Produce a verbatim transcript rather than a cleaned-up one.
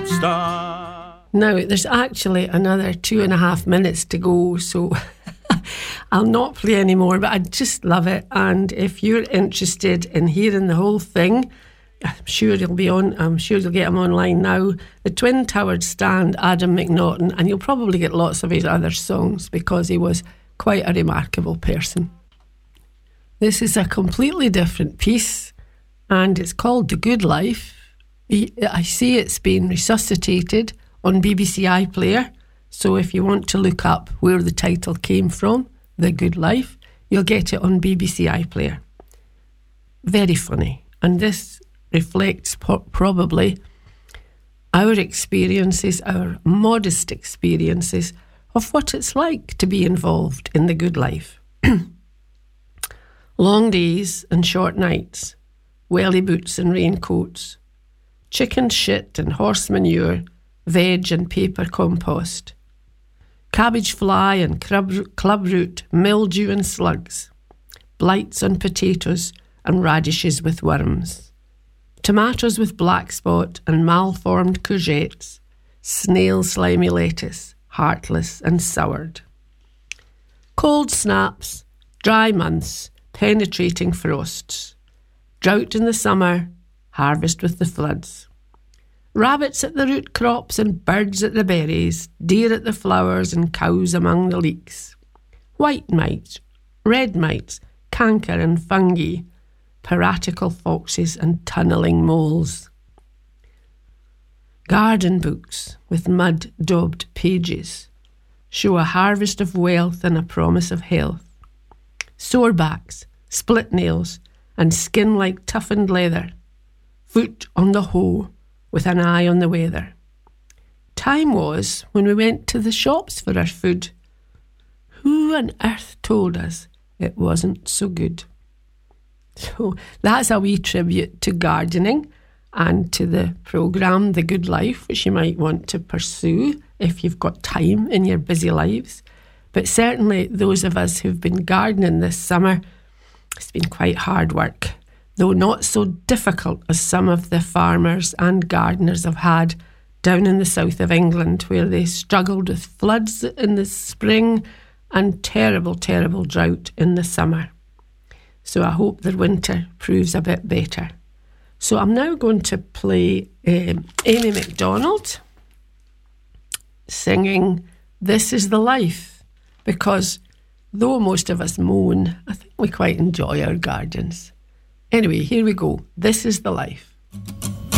star. Now, there's actually another two and a half minutes to go, so I'll not play anymore, but I just love it. And if you're interested in hearing the whole thing, I'm sure you'll be on, I'm sure you'll get him online now. The Twin Towered Stand, Adam McNaughton, and you'll probably get lots of his other songs because he was quite a remarkable person. This is a completely different piece, and it's called The Good Life. I see it's been resuscitated on B B C iPlayer, so if you want to look up where the title came from, The Good Life, you'll get it on B B C iPlayer. Very funny, and this reflects po- probably our experiences, our modest experiences of what it's like to be involved in the good life. Long days and short nights, welly boots and raincoats, chicken shit and horse manure, veg and paper compost, cabbage fly and club, club root, mildew and slugs, blights on potatoes and radishes with worms, tomatoes with black spot and malformed courgettes, snail slimy lettuce, heartless and soured. Cold snaps, dry months, penetrating frosts, drought in the summer, harvest with the floods. Rabbits at the root crops and birds at the berries, deer at the flowers and cows among the leeks. White mites, red mites, canker and fungi, piratical foxes and tunnelling moles. Garden books with mud-daubed pages show a harvest of wealth and a promise of health. Sore backs, split nails, and skin like toughened leather. Foot on the hoe, with an eye on the weather. Time was when we went to the shops for our food. Who on earth told us it wasn't so good? So that's a wee tribute to gardening and to the programme The Good Life, which you might want to pursue if you've got time in your busy lives. But certainly those of us who've been gardening this summer, it's been quite hard work, though not so difficult as some of the farmers and gardeners have had down in the south of England, where they struggled with floods in the spring and terrible, terrible drought in the summer. So I hope their winter proves a bit better. So I'm now going to play um, Amy MacDonald singing This Is the Life, because though most of us moan, I think we quite enjoy our gardens. Anyway, here we go. This is the life.